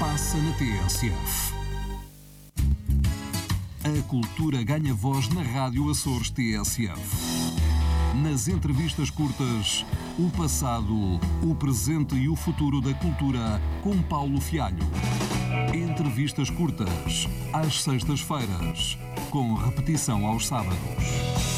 passa na TSF. A cultura ganha voz na Rádio Açores TSF. Nas entrevistas curtas, o passado, o presente e o futuro da cultura com Paulo Fialho. Entrevistas curtas, às sextas-feiras, com repetição aos sábados.